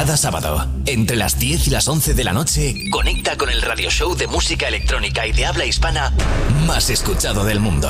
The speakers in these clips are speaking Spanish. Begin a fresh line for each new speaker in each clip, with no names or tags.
Cada sábado, entre las 10 y las 11 de la noche, conecta con el radio show de música electrónica y de habla hispana más escuchado del mundo.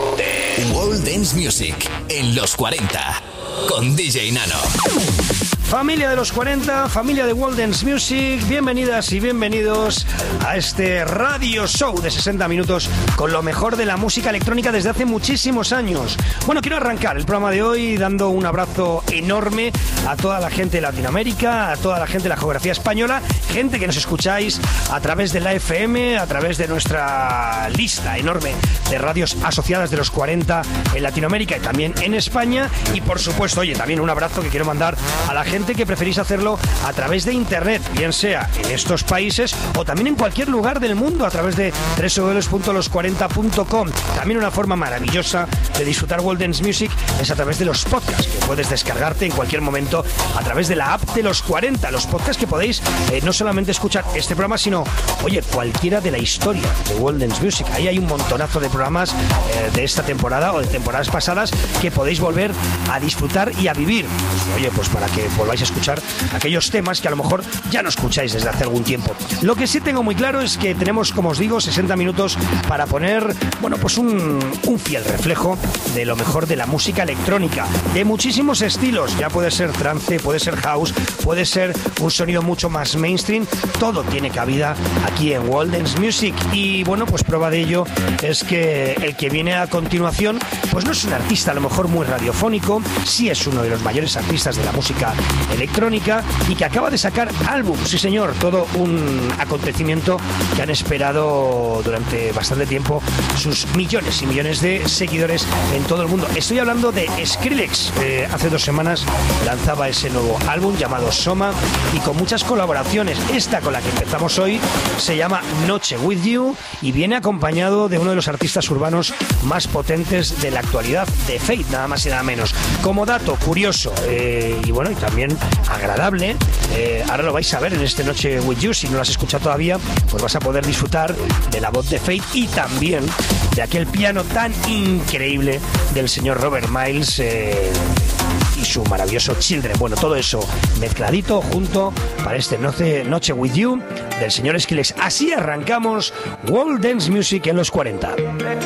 World Dance Music en los 40 con DJ Nano.
Familia de los 40, familia de World Dance Music, bienvenidas y bienvenidos a este radio show de 60 minutos con lo mejor de la música electrónica desde hace muchísimos años. Bueno, quiero arrancar el programa de hoy dando un abrazo enorme a toda la gente de Latinoamérica, a toda la gente de la geografía española, gente que nos escucháis a través de la FM, a través de nuestra lista enorme de radios asociadas de los 40 en Latinoamérica y también en España. Y por supuesto, oye, también un abrazo que quiero mandar a la gente que preferís hacerlo a través de internet, bien sea en estos países o también en cualquier lugar del mundo a través de www.los40.com. También una forma maravillosa de disfrutar World Dance Music es a través de los podcasts que puedes descargarte en cualquier momento a través de la app de los 40, los podcasts que podéis no solamente escuchar este programa, sino, oye, cualquiera de la historia de World Dance Music. Ahí hay un montonazo de programas de esta temporada o de temporadas pasadas que podéis volver a disfrutar y a vivir. Oye, pues para que volváis a escuchar aquellos temas que a lo mejor ya no escucháis desde hace algún tiempo. Lo que sí tengo muy claro es que tenemos, como os digo, 60 minutos para poner, bueno, pues un fiel reflejo de lo mejor de la música electrónica, de muchísimos estilos. Ya puede ser trance, puede ser house, puede ser un sonido mucho más mainstream. Todo tiene cabida aquí en World Dance Music. Y bueno, pues prueba de ello es que el que viene a continuación pues no es un artista a lo mejor muy radiofónico, sí es uno de los mayores artistas de la música electrónica y que acaba de sacar álbum. Sí señor, todo un acontecimiento que han esperado durante bastante tiempo sus millones y millones de seguidores en todo el mundo. Estoy hablando de Skrillex. Hace 2 semanas lanzaba ese nuevo álbum llamado Soma y con muchas colaboraciones. Esta con la que empezamos hoy se llama Noche With You y viene acompañado de uno de los artistas urbanos más potentes de la actualidad, de Fate, nada más y nada menos. Como dato curioso y bueno, y también agradable, ahora lo vais a ver en este Noche With You. Si no lo has escuchado todavía, pues vas a poder disfrutar de la voz de Fate y también de aquel piano tan increíble del señor Robert Miles y su maravilloso Children. Bueno, todo eso mezcladito junto para este Noche With You del señor Skrillex. Así arrancamos World Dance Music en los 40.